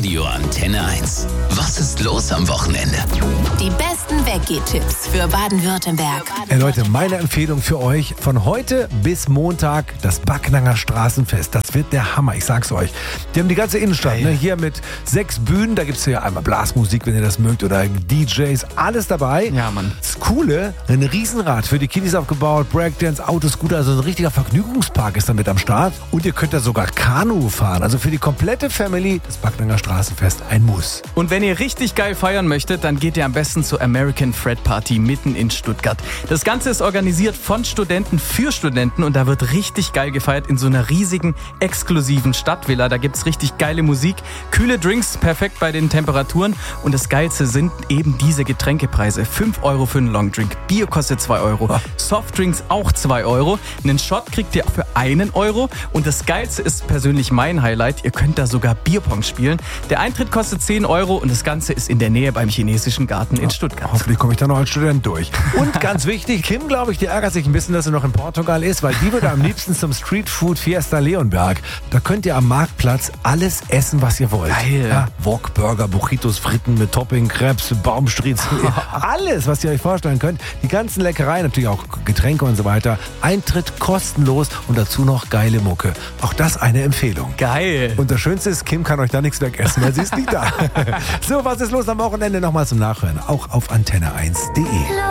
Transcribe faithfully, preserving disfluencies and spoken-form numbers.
Radio Antenne eins. Was ist los am Wochenende? Die besten Weggeh-Tipps für Baden-Württemberg. Hey Leute, meine Empfehlung für euch: von heute bis Montag das Backnanger Straßenfest. Das wird der Hammer, ich sag's euch. Die haben die ganze Innenstadt, ne, hier mit sechs Bühnen. Da gibt's hier einmal Blasmusik, wenn ihr das mögt, oder D Js, alles dabei. Ja, Mann. Das Coole, ein Riesenrad für die Kiddies aufgebaut, Breakdance, Autoscooter, also ein richtiger Vergnügungspark ist damit am Start. Und ihr könnt da sogar Kanu fahren. Also für die komplette Family das Backnanger Straßenfest ein Muss. Und wenn ihr richtig geil feiern möchtet, dann geht ihr am besten zur American Fred Party mitten in Stuttgart. Das Ganze ist organisiert von Studenten für Studenten und da wird richtig geil gefeiert in so einer riesigen, exklusiven Stadtvilla. Da gibt's richtig geile Musik, kühle Drinks, perfekt bei den Temperaturen. Und das Geilste sind eben diese Getränkepreise. fünf Euro für einen Longdrink, Bier kostet zwei Euro, Softdrinks auch zwei Euro, einen Shot kriegt ihr für einen Euro. Und das Geilste ist persönlich mein Highlight, ihr könnt da sogar Bierpong spielen. Der Eintritt kostet zehn Euro und das Ganze ist in der Nähe beim Chinesischen Garten in Stuttgart. Hoffentlich komme ich da noch als Student durch. Und ganz wichtig, Kim, glaube ich, die ärgert sich ein bisschen, dass sie noch in Portugal ist, weil die würde am liebsten zum Streetfood Fiesta Leonberg. Da könnt ihr am Marktplatz alles essen, was ihr wollt. Geil. Ja, Wok, Burger, Burritos, Fritten mit Topping, Crepes, Baumstriezel, alles, was ihr euch vorstellen könnt. Die ganzen Leckereien, natürlich auch Getränke und so weiter. Eintritt kostenlos und dazu noch geile Mucke. Auch das eine Empfehlung. Geil. Und das Schönste ist, Kim kann euch da nichts wegessen, weil sie ist nicht da. So, was ist los am Wochenende? Nochmal zum Nachhören, auch auf antenne eins punkt de.